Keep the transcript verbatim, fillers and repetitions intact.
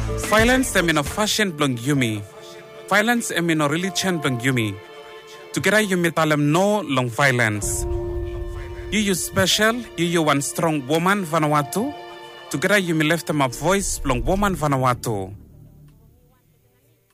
Violence emino fashion blong yumi. Violence emino religion blong yumi. Together yumi talem no long violence. You you special, you you one strong woman Vanuatu. Together yumi left them a voice blong woman Vanuatu.